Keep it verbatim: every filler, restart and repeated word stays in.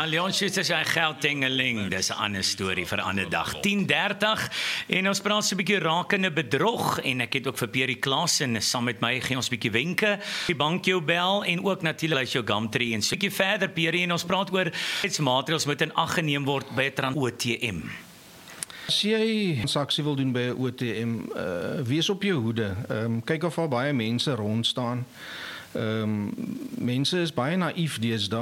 Leon Schuster is 'n geldtengeling, dis 'n ander storie vir 'n ander dag. tien dertig en ons praat so 'n bietjie rakende bedrog en ek het ook vir Pierre Klaasen saam met my gee ons 'n bietjie wenke. Die bank jou bel en ook natuurlik as jou Gumtree en so 'n bietjie verder Pierre en ons praat oor maatreëls moet in ag geneem word by 'n trans O T M. As jy 'n transaksie wil doen by 'n O T M, uh, wees op jou hoede. Um, kyk of daar baie mense rond staan. Um, mense is baie naïef deesdae.